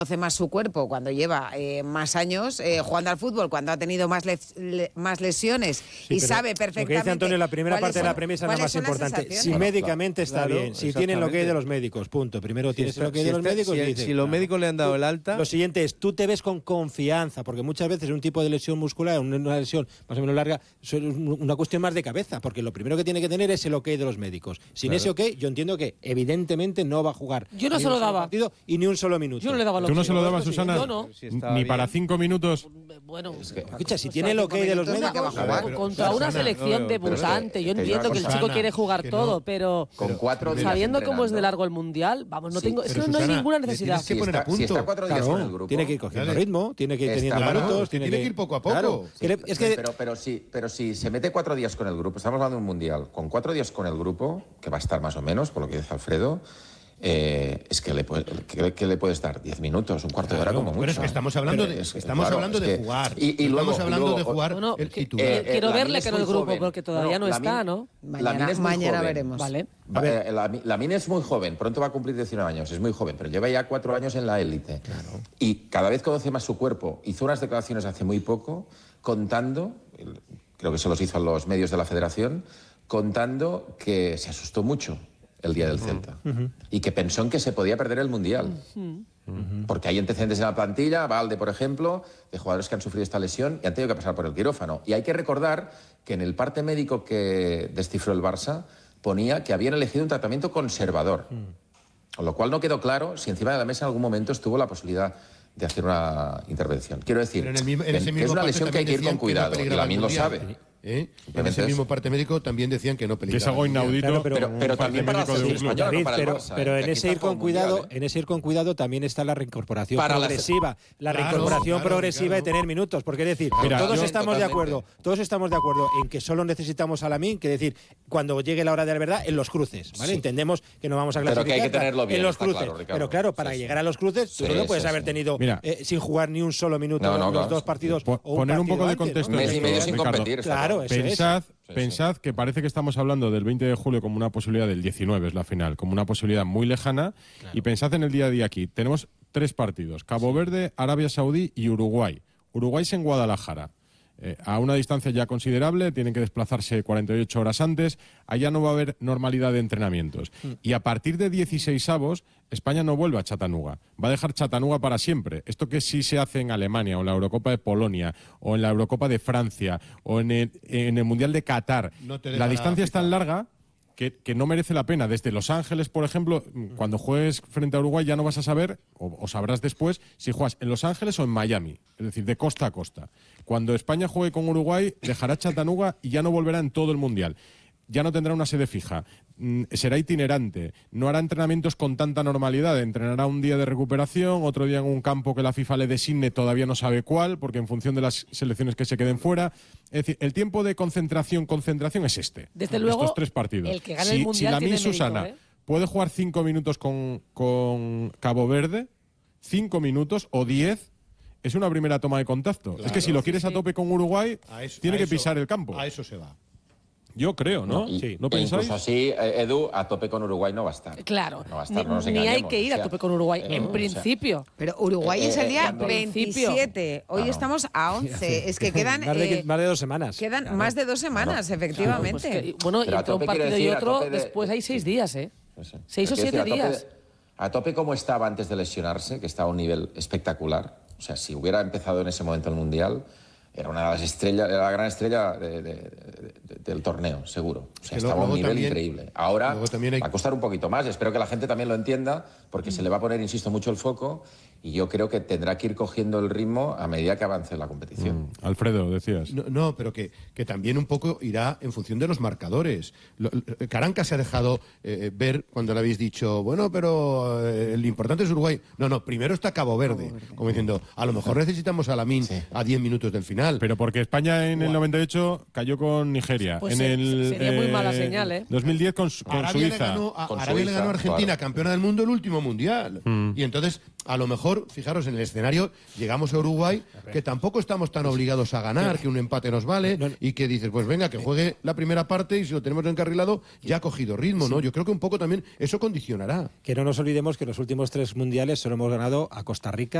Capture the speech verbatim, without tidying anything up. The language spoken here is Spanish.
conoce más su cuerpo, cuando lleva eh, más años eh, jugando al fútbol, cuando ha tenido más, le le más lesiones sí, y sabe perfectamente. Lo que dice Antonio, la primera parte son, de la premisa es la más importante. Si bueno, médicamente está claro, bien, si tienen lo que hay de los médicos, punto. Primero tienes si lo que hay si de los está, médicos. Si, y dices, si los claro, médicos le han dado tú, el alta. Lo siguiente es, tú te ves con confianza, porque muchas veces un tipo de lesión muscular, una lesión más o menos larga, es una cuestión más de cabeza, porque lo primero que tiene que tener es el ok de los médicos. Sin claro. ese ok, yo entiendo que evidentemente no va a jugar. Yo no se lo daba. Partido y ni un solo minuto. Yo no le daba. ¿Tú no se lo dabas, Susana? Yo no. Si Ni para cinco minutos. Bueno, es que, escucha, si tiene el ok de los médicos, va a jugar. Pero, contra una selección debutante, yo entiendo que el chico quiere jugar todo, pero con cuatro días sabiendo cómo es de largo el mundial, vamos, no tengo, es que no hay ninguna necesidad. Si está, si está cuatro días claro, con el grupo, tiene que ir cogiendo ritmo, tiene que ir teniendo claro, minutos, tiene, tiene que ir poco a poco. Claro, sí, es que pero, pero, si, pero si se mete cuatro días con el grupo, estamos hablando de un mundial, con cuatro días con el grupo, que va a estar más o menos, por lo que dice Alfredo, Eh, es que le, puede, que, que le puedes dar diez minutos, un cuarto claro, de hora como mucho. Pero es que estamos hablando de, es, estamos claro, hablando es de que, jugar. Y, y luego, estamos hablando luego, de jugar bueno, el que, titular. eh, quiero verle que en el grupo, joven. porque todavía no, no está, ¿no? Mañana, mañana joven. veremos. Vale. Eh, la, la Mine es muy joven, pronto va a cumplir diecinueve años, es muy joven, pero lleva ya cuatro años en la élite. Claro. Y cada vez conoce más su cuerpo. Hizo unas declaraciones hace muy poco contando, creo que se los hizo a los medios de la federación, contando que se asustó mucho el día del Celta uh-huh. y que pensó en que se podía perder el Mundial. Uh-huh. Porque hay antecedentes en la plantilla, Valde, por ejemplo, de jugadores que han sufrido esta lesión y han tenido que pasar por el quirófano. Y hay que recordar que en el parte médico que descifró el Barça ponía que habían elegido un tratamiento conservador. Uh-huh. Con lo cual no quedó claro si encima de la mesa en algún momento estuvo la posibilidad de hacer una intervención. Quiero decir, en el mismo, en ese que es una lesión que hay que ir con cuidado, y Lamine lo sabe. ¿Eh? En ese mismo parte médico también decían que no peligraba. Que es algo inaudito, claro, pero, pero, pero también para la selección española, no para el pero, Barça, pero ¿eh? en ese ir con cuidado, mundial, ¿eh? en ese ir con cuidado también está la reincorporación para progresiva, la, la reincorporación claro, progresiva claro. de tener minutos, porque es decir, Mira, todos yo, estamos totalmente. de acuerdo, todos estamos de acuerdo en que solo necesitamos a Lamine, que decir, cuando llegue la hora de la verdad, en los cruces, ¿vale? Sí. Entendemos que no vamos a clasificar, pero que hay que tenerlo bien, en los cruces, claro, pero claro, para sí, llegar a los cruces, tú sí, no lo puedes sí, haber tenido eh, sin jugar ni un solo minuto no, no, los claro. dos partidos. Po o un poner un poco de antes, contexto. ¿no? Mes y medio sin competir. Claro, eso pensad, es. pensad que parece que estamos hablando del veinte de julio como una posibilidad, del diecinueve es la final, como una posibilidad muy lejana, claro. Y pensad en el día a día aquí. Tenemos tres partidos: Cabo Verde, Arabia Saudí y Uruguay. Uruguay es en Guadalajara. Eh, a una distancia ya considerable, tienen que desplazarse cuarenta y ocho horas antes, allá no va a haber normalidad de entrenamientos. Mm. Y a partir de dieciseisavos, España no vuelve a Chattanooga, va a dejar Chattanooga para siempre. Esto que sí se hace en Alemania, o en la Eurocopa de Polonia, o en la Eurocopa de Francia, o en el, en el Mundial de Qatar, no la distancia es tan larga que, que no merece la pena. Desde Los Ángeles, por ejemplo, cuando juegues frente a Uruguay ya no vas a saber, o, o sabrás después, si juegas en Los Ángeles o en Miami, es decir, de costa a costa. Cuando España juegue con Uruguay, dejará Chattanooga y ya no volverá en todo el Mundial. Ya no tendrá una sede fija, mm, será itinerante, no hará entrenamientos con tanta normalidad, entrenará un día de recuperación, otro día en un campo que la FIFA le designe, todavía no sabe cuál, porque en función de las selecciones que se queden fuera. Es decir, el tiempo de concentración, concentración es este. Desde luego, estos tres partidos. El que gane si, el Mundial si Lamine tiene Susana mérito, ¿eh? puede jugar cinco minutos con, con Cabo Verde, cinco minutos o diez, es una primera toma de contacto. Claro, es que si lo quieres sí, sí. a tope con Uruguay, eso, tiene que eso, pisar el campo. A eso se va. Yo creo, ¿no? no y, sí. ¿No e pensáis? Incluso así, Edu, a tope con Uruguay no va a estar. Claro. No va a estar, ni, no nos ni hay que ir o sea, a tope con Uruguay, eh, en no, principio. O sea, pero Uruguay eh, es el día cuando... veintisiete. Hoy claro. estamos a once. Es que quedan... más, de, eh, más de dos semanas. Quedan claro. más de dos semanas, claro. efectivamente. Claro, pues que, bueno, pero y entre un partido decir, y otro, de... después hay seis días, ¿eh? Pues sí. Seis o siete decir, días. A tope, a tope como estaba antes de lesionarse, que estaba a un nivel espectacular. O sea, si hubiera empezado en ese momento el Mundial... Era una de las estrellas, era la gran estrella de, de, de, de, del torneo, seguro. O sea, estaba a un nivel también, increíble. Ahora hay... va a costar un poquito más. Espero que la gente también lo entienda, porque mm. se le va a poner, insisto, mucho el foco. Y yo creo que tendrá que ir cogiendo el ritmo a medida que avance la competición. Mm. Alfredo, decías. No, no pero que, que también un poco irá en función de los marcadores. Lo, Caranca se ha dejado eh, ver cuando le habéis dicho, bueno, pero eh, el importante es Uruguay. No, no, primero está Cabo Verde. Cabo Verde. Como diciendo, a lo mejor necesitamos a Lamine sí. a diez minutos del final. Pero porque España en wow. el noventa y ocho cayó con Nigeria. Pues en el, sería eh, muy mala señal, ¿eh? dos mil diez con, con Arabia Suiza. Le ganó, a, con Arabia Suiza, le ganó a Argentina, claro. campeona del mundo, el último mundial. Mm. Y entonces, a lo mejor mejor, fijaros, en el escenario llegamos a Uruguay, que tampoco estamos tan obligados a ganar, que un empate nos vale, y que dices, pues venga, que juegue la primera parte y si lo tenemos encarrilado, ya ha cogido ritmo, ¿no? Yo creo que un poco también eso condicionará. Que no nos olvidemos que en los últimos tres mundiales solo hemos ganado a Costa Rica,